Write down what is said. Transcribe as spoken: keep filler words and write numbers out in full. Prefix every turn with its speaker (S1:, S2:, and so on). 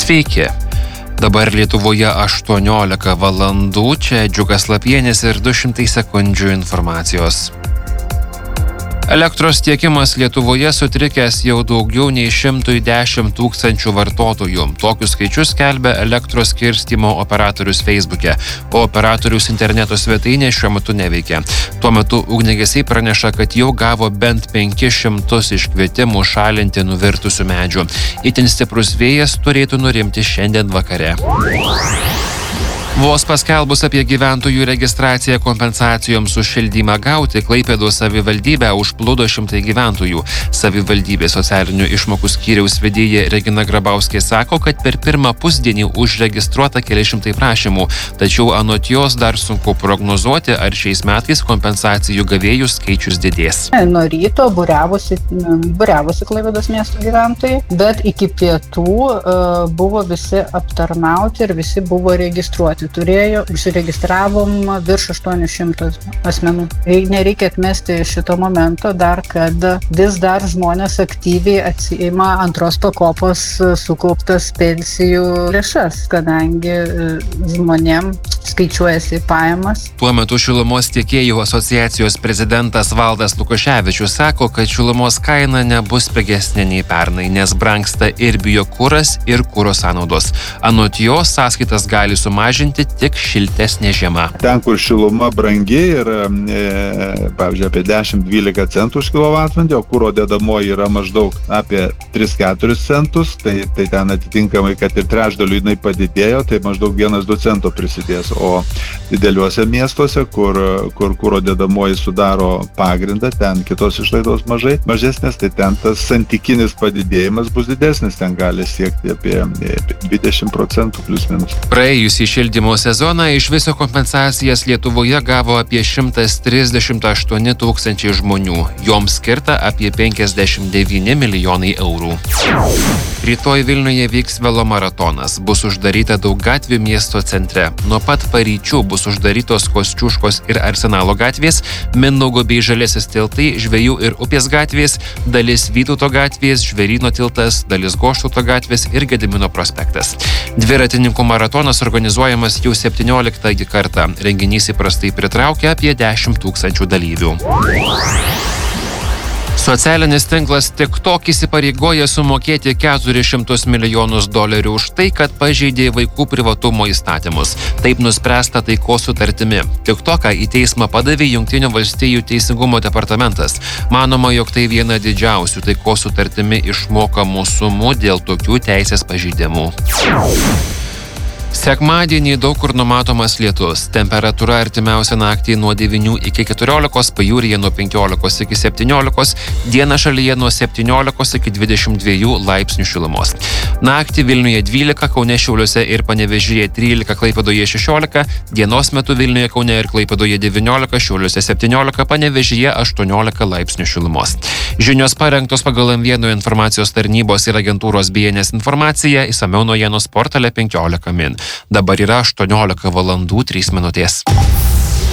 S1: Sveiki. Dabar Lietuvoje aštuoniolika valandų, čia Džiugas Lapienis ir du šimtai sekundžių informacijos. Elektros tiekimas Lietuvoje sutrikęs jau daugiau nei šimtas dešimt tūkstančių vartotojų. Tokius skaičius skelbia elektros skirstymo operatorius Facebook'e, o operatorius interneto svetainė šiuo metu neveikia. Tuo metu ugniagesiai praneša, kad jau gavo bent penkis šimtus iškvietimų šalinti nuvirtusių medžių. Itin stiprus vėjas turėtų nurimti šiandien vakare. Vos paskelbus apie gyventojų registraciją kompensacijoms už šildymą gauti, Klaipėdos savivaldybę užplūdo šimtai gyventojų. Savivaldybės socialinių išmokų skyriaus vedėja Regina Grabauskė sako, kad per pirmą pusdienį užregistruota keli šimtai prašymų, tačiau anot jos dar sunku prognozuoti, ar šiais metais kompensacijų gavėjų skaičius didės.
S2: Nuo ryto būriavosi, būriavosi Klaipėdos miesto gyventojai, bet iki pietų uh, buvo visi aptarnauti ir visi buvo registruoti. Turėjo, užsiregistravom virš aštuonių šimtų asmenų. Nereikia atmesti šito momento dar, kad vis dar žmonės aktyviai atsiima antros pakopos sukauptas pensijų lėšas, kadangi žmonėm skaičiuojasi pajamas.
S1: Tuo metu šilumos tiekėjų asociacijos prezidentas Valdas Lukoševičius sako, kad šilumos kaina nebus pigesnė nei pernai, nes brangsta ir biokuras, ir kuro sąnaudos. Anot jo, sąskaitas gali sumažinti tik šiltesnė žiema.
S3: Ten, kur šiluma brangiai yra, e, pavyzdžiui, apie dešimt dvylika centų už kilovatvalandę, o kuro dedamoji yra maždaug apie tris keturis centus, tai, tai ten atitinkamai, kad ir trečdaliu jinai padidėjo, tai maždaug vienas du cento prisidės. O dideliuose miestuose, kur, kur kuro dedamoji sudaro pagrindą, ten kitos išlaidos mažai, mažesnės, tai ten tas santykinis padidėjimas bus didesnis, ten gali siekti apie dvidešimt procentų plius minus.
S1: Praėjusį šildymo sezoną iš viso kompensacijas Lietuvoje gavo apie šimtas trisdešimt aštuoni tūkstančiai žmonių. Joms skirta apie penkiasdešimt devyni milijonai eurų. Rytoj Vilniuje vyks velomaratonas. Bus uždaryta daug gatvių miesto centre. Nuo pat paryčių bus uždarytos Kosciuškos ir Arsenalo gatvės, Mindaugo bei Žaliasis tiltai, Žvejų ir Upės gatvės, dalis Vytauto gatvės, Žvėryno tiltas, dalis Goštauto gatvės ir Gedimino prospektas. Dviratininkų maratonas organizuojamas jau septynioliktąjį kartą. Renginys įprastai pritraukia apie dešimt tūkstančių dalyvių. Socialinis tinklas TikTok įsipareigoja sumokėti keturis šimtus milijonus dolerių už tai, kad pažeidė vaikų privatumo įstatymus. Taip nuspręsta taikos sutartimi. TikToką į teismą padavė Jungtinių valstijų teisingumo departamentas. Manoma, jog tai viena didžiausių taikos sutartimi išmokamų sumų dėl tokių teisės pažeidimų. Sekmadienį daug kur numatomas lietus. Temperatūra artimiausią naktį nuo devynių iki keturiolikos, pajūryje nuo penkiolikos iki septyniolikos, dieną šalyje nuo septyniolikos iki dvidešimt dviejų laipsnių šilumos. Naktį Vilniuje dvylika, Kaune, Šiauliuose ir Panevėžyje trylika, Klaipėdoje šešiolika, dienos metu Vilniuje, Kaune ir Klaipėdoje devyniolika, Šiauliuose septyniolika, Panevėžyje aštuoniolika laipsnių šilumos. Žinios parengtos pagal M vienas informacijos tarnybos ir agentūros B N S informaciją, išsamiau naujienos portale penkiolika min. Dabar yra aštuoniolika valandų trys minutės.